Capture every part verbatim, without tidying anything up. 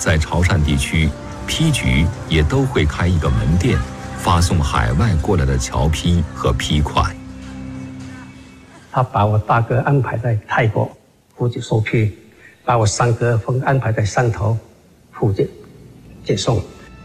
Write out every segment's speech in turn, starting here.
在潮汕地区，批局也都会开一个门店，发送海外过来的侨批和批款。 他把我大哥安排在泰国负责收批，把我三哥分安排在汕头负责接送。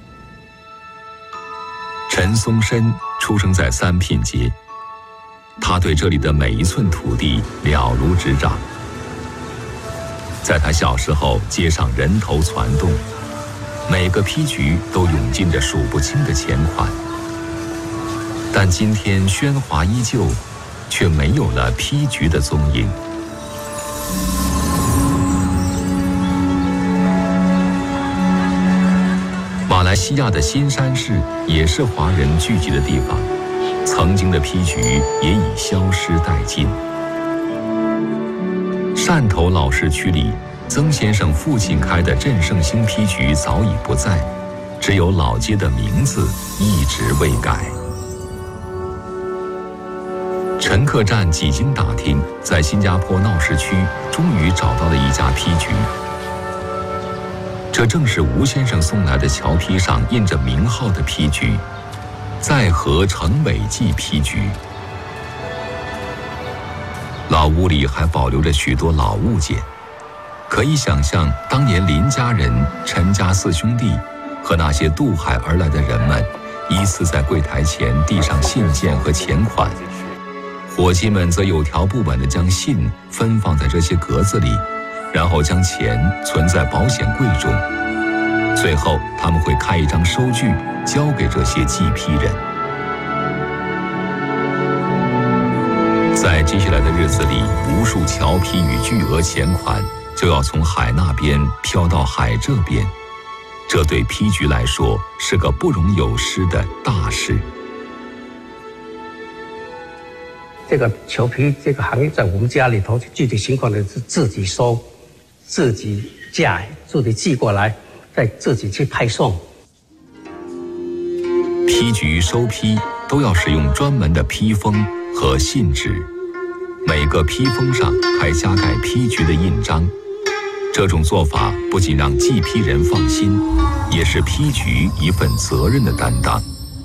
陈松生出生在三品街，他对这里的每一寸土地了如指掌。在他小时候，街上人头攒动，每个批局都涌进着数不清的钱款。但今天喧哗依旧，却没有了批局的踪影。马来西亚的新山市也是华人聚集的地方，曾经的批局也已消失殆尽。汕头老市区里，曾先生父亲开的振盛兴批局早已不在，只有老街的名字一直未改。陈客栈几经打听，在新加坡闹市区终于找到了一家批局。这正是吴先生送来的侨批上印着名号的批局，在河城尾记批局。老屋里还保留着许多老物件，可以想象当年林家人、陈家四兄弟和那些渡海而来的人们，依次在柜台前递上信件和钱款。伙计们则有条不紊地将信分放在这些格子里，然后将钱存在保险柜中。最后他们会开一张收据交给这些寄批人。在接下来的日子里，无数侨批与巨额钱款就要从海那边飘到海这边，这对批局来说是个不容有失的大事。 这个侨批这个行业在我们家里头具体情况呢是自己收、自己架、自己寄过来，再自己去派送。 批局收批都要使用专门的批封和信纸，每个批封上还加盖批局的印章。这种做法不仅让寄批人放心，也是批局一份责任的担当。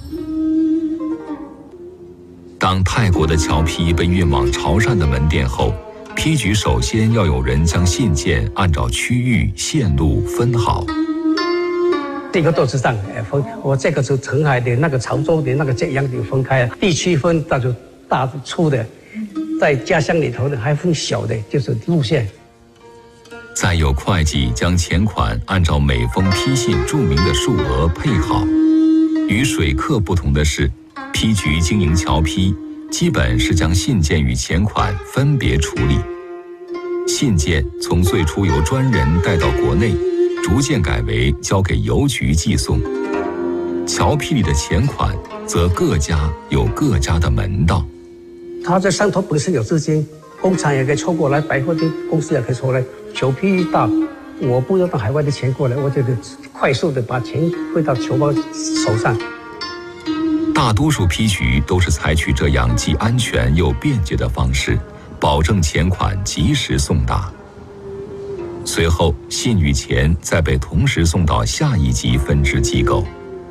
当泰国的侨批被运往潮汕的门店后，批局首先要有人将信件按照区域、线路分好。 这个都是这样分，我这个是澄海的，那个潮州的，那个这样就分开了。地区分，那就大粗的，在家乡里头呢还分小的，就是路线。 再有会计将钱款按照每封批信注明的数额配好。与水客不同的是，批局经营侨批，基本是将信件与钱款分别处理。信件从最初由专人带到国内，逐渐改为交给邮局寄送。侨批里的钱款，则各家有各家的门道。 他在汕头本身有资金，工厂也可以抽过来，百货的公司也可以抽来。侨批一大，我不要到海外的钱过来，我就得快速的把钱汇到侨胞手上。 大多数批局都是采取这样既安全又便捷的方式，保证钱款及时送达。随后，信与钱再被同时送到下一级分支机构。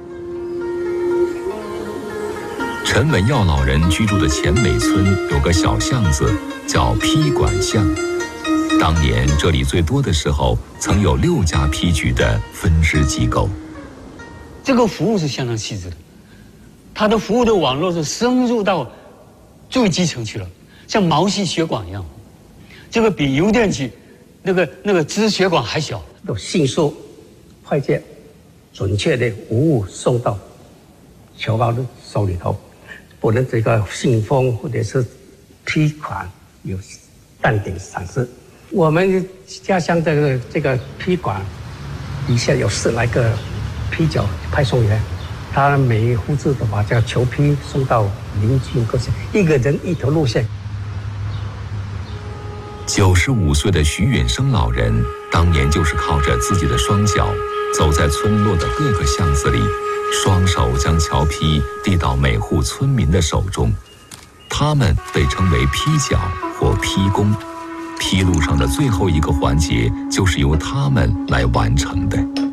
陈文耀老人居住的前美村有个小巷子，叫批管巷。当年这里最多的时候，曾有六家批局的分支机构。 这个服务是相当细致的。它的服务的网络是深入到最基层去了，像毛细血管一样，这个比邮电局那个那个支血管还小。 都迅速、快捷、准确的无误送到侨胞的手里头，不能这个信封或者是批款有淡点闪失。我们家乡这个这个批款底下有十来个批角派送员。他每一户次都把这个侨批送到邻居各县，一个人一条路线。 九十五岁的徐允生老人，当年就是靠着自己的双脚，走在村落的各个巷子里，双手将侨批递到每户村民的手中。他们被称为批角或批工，批路上的最后一个环节就是由他们来完成的。